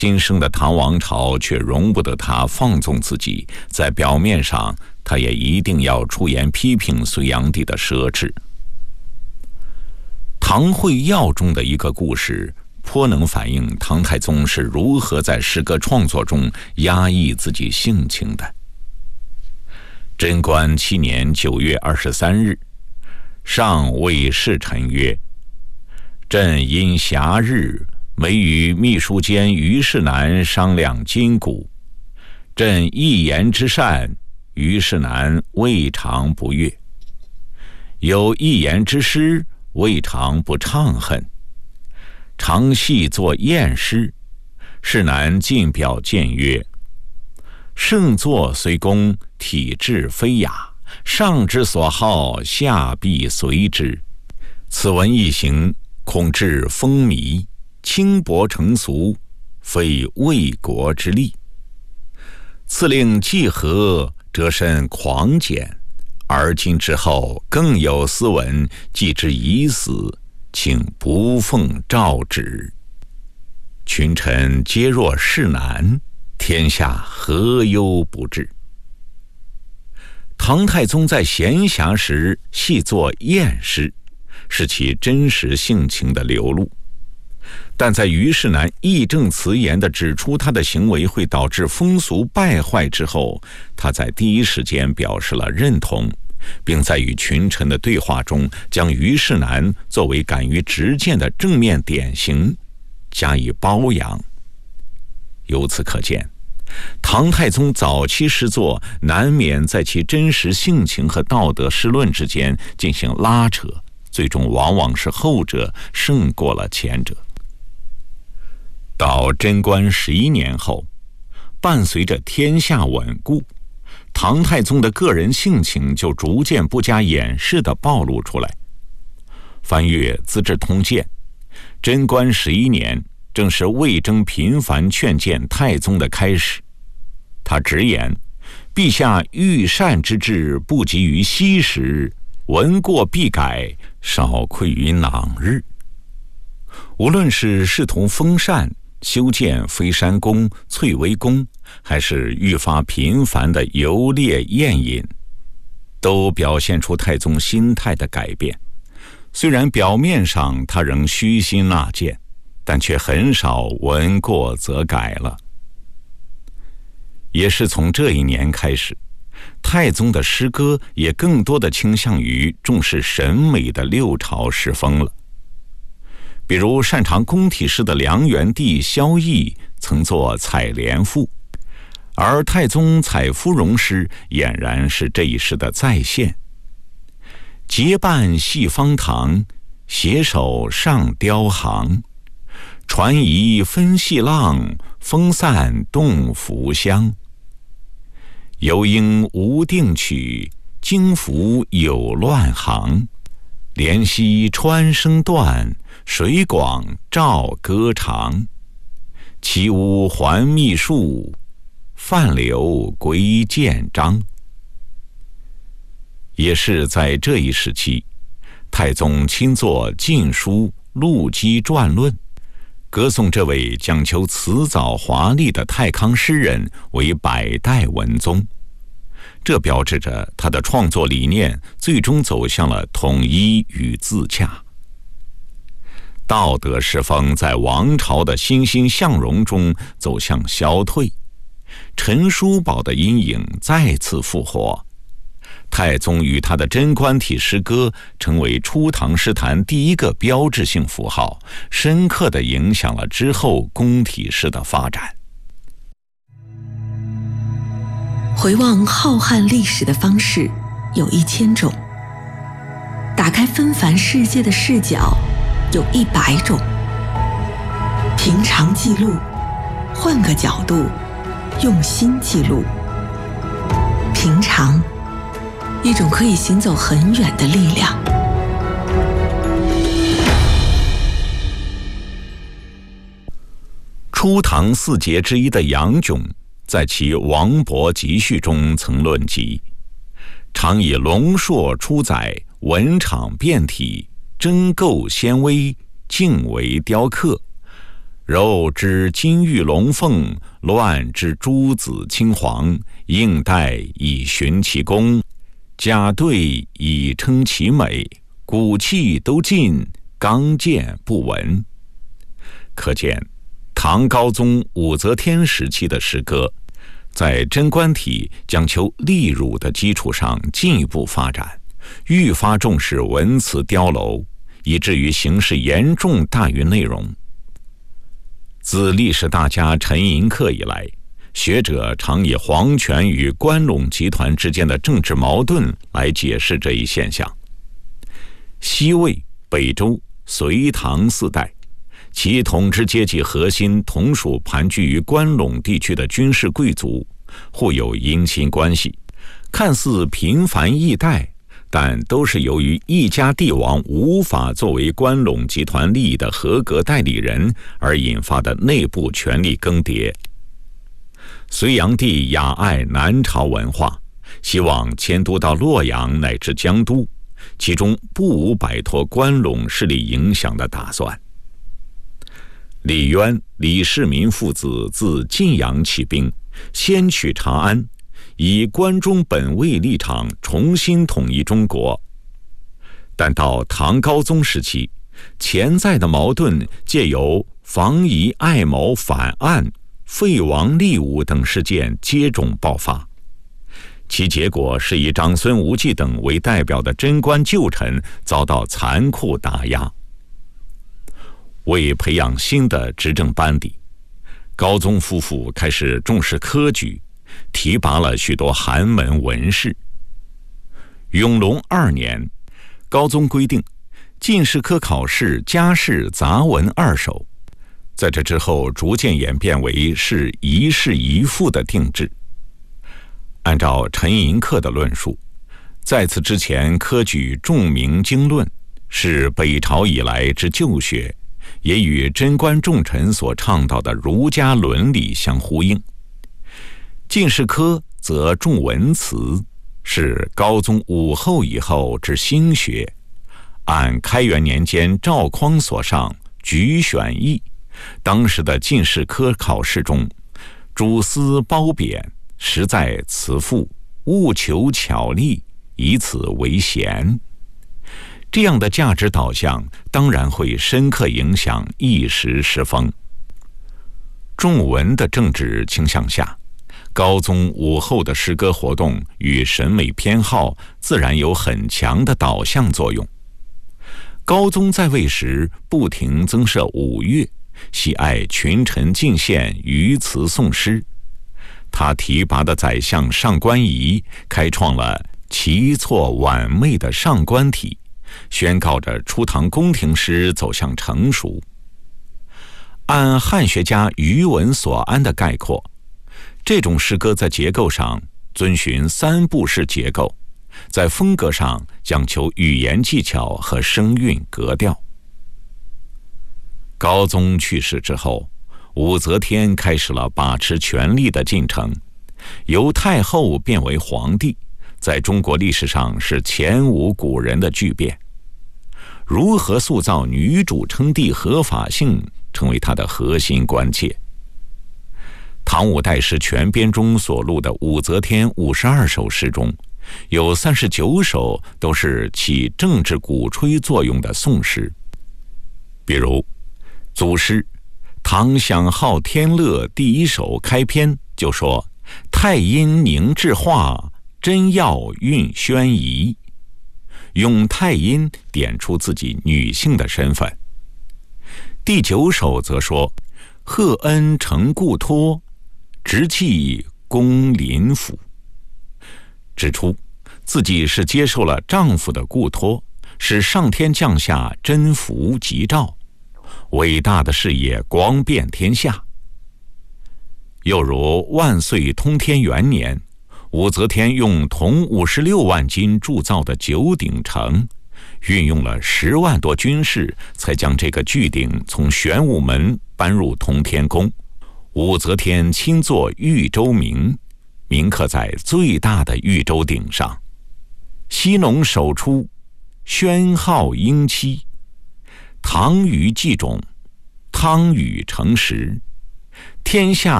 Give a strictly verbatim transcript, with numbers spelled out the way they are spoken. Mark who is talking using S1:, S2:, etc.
S1: 新生的唐王朝却容不得他放纵自己，在表面上他也一定要出言批评隋炀帝的奢侈。《唐会要》中的一个故事颇能反映唐太宗是如何在诗歌创作中压抑自己性情的。贞观七年九月二十三日，上谓侍臣曰：“朕因暇日，每与秘书监于世南商量今古。朕一言之善，于世南未尝不悦；有一言之失，未尝不怅恨。常细作艳诗，世南进表谏曰：圣作虽公，体质非雅，上之所好，下必随之。此文一行，恐致风靡，轻薄成俗，非为国之利。赐令既和，则甚狂简，而今之后更有斯文，既之已死，请不奉诏旨。群臣皆若世南，天下何忧不至？”唐太宗在闲暇时细作艳诗，是其真实性情的流露。但在于世南义正辞严地指出他的行为会导致风俗败坏之后，他在第一时间表示了认同，并在与群臣的对话中将于世南作为敢于直谏的正面典型加以褒扬。由此可见，唐太宗早期诗作难免在其真实性情和道德诗论之间进行拉扯，最终往往是后者胜过了前者。到贞观十一年后，伴随着天下稳固，唐太宗的个人性情就逐渐不加掩饰地暴露出来。翻阅《资治通鉴》，贞观十一年正是魏征频繁劝谏太宗的开始。他直言：“陛下欲善之志，不及于昔时，闻过必改，少愧于囊日。”无论是试图封禅、修建飞山宫、翠微宫，还是愈发频繁的游猎宴饮，都表现出太宗心态的改变。虽然表面上他仍虚心纳谏，但却很少闻过则改了。也是从这一年开始，太宗的诗歌也更多的倾向于重视审美的六朝诗风了。比如擅长宫体诗的梁元帝萧绎曾作《采莲赋》，而太宗采芙蓉诗俨然是这一诗的再现。结伴系方塘，携手上雕行。船移分细浪，风散动浮香。游莺无定曲，惊蜉有乱行。莲溪川声断，水广棹歌长。其屋还密树，泛流归建章。也是在这一时期，太宗亲作《晋书·陆机传论》，歌颂这位讲求辞藻华丽的太康诗人为百代文宗，这标志着他的创作理念最终走向了统一与自洽。道德诗风在王朝的欣欣向荣中走向消退，陈叔宝的阴影再次复活。太宗与他的贞观体诗歌成为初唐诗坛第一个标志性符号，深刻地影响了之后宫体诗的发展。
S2: 回望浩瀚历史的方式有一千种，打开纷繁世界的视角有一百种。平常记录，换个角度，用心记录。平常，一种可以行走很远的力量。
S1: 初唐四杰之一的杨炯在其《王勃集序》中曾论及：常以龙硕出载，文场变体，真构纤微，静为雕刻， 柔之金玉龙凤，乱之朱紫青黄，应带以寻其功，甲对以称其美，骨气都尽，刚健不闻。可见唐高宗武则天时期的诗歌在贞观体讲求丽儒的基础上进一步发展，愈发重视文辞雕镂，以至于形式严重大于内容。自历史大家陈寅恪以来，学者常以皇权与关陇集团之间的政治矛盾来解释这一现象。西魏、北周、隋唐四代，其统治阶级核心同属盘踞于关陇地区的军事贵族，互有姻亲关系，看似频繁易代，但都是由于一家帝王无法作为关陇集团利益的合格代理人而引发的内部权力更迭。隋炀帝雅爱南朝文化，希望迁都到洛阳乃至江都，其中不无摆脱关陇势力影响的打算。李渊、李世民父子自晋阳起兵，先取长安，以关中本位立场重新统一中国。但到唐高宗时期，潜在的矛盾借由防夷爱谋反案、废王立武等事件接踵爆发，其结果是以长孙无忌等为代表的贞观旧臣遭到残酷打压。为培养新的执政班底，高宗夫妇开始重视科举，提拔了许多寒门文士。永隆二年，高宗规定进士科考试加试杂文二首，在这之后逐渐演变为是一试一复的定制。按照陈寅恪的论述，在此之前科举重明经论，是北朝以来之旧学，也与贞观重臣所倡导的儒家伦理相呼应。进士科则重文辞，是高宗武后以后之新学。按开元年间赵匡所上举选议，当时的进士科考试中，主思褒贬，实在辞赋，务求巧丽，以此为贤。这样的价值导向当然会深刻影响一时时风。重文的政治倾向下，高宗武后的诗歌活动与审美偏好自然有很强的导向作用。高宗在位时不停增设五乐，喜爱群臣进献于词颂诗。他提拔的宰相上官仪开创了奇错婉媚的上官体，宣告着初唐宫廷诗走向成熟。按汉学家余文所安的概括，这种诗歌在结构上遵循三部式结构，在风格上讲求语言技巧和声韵格调。高宗去世之后，武则天开始了把持权力的进程，由太后变为皇帝，在中国历史上是前无古人的巨变。如何塑造女主称帝合法性，成为他的核心关切。唐武代诗全编中所录的武则天五十二首诗中，有三十九首都是起政治鼓吹作用的颂诗。比如祖诗唐享号天乐第一首开篇就说：太阴凝志化，真曜运宣仪，用太阴点出自己女性的身份。第九首则说：贺恩承故托，直系恭临府，指出自己是接受了丈夫的故托，使上天降下真福吉兆，伟大的事业光遍天下。又如万岁通天元年，武则天用铜五十六万斤铸造的九鼎城，运用了十万多军士，才将这个巨鼎从玄武门搬入通天宫。武则天亲作豫州铭，铭刻在最大的豫州鼎上。西农首出，宣号英妻，唐虞祭冢， 汤禹成时，天下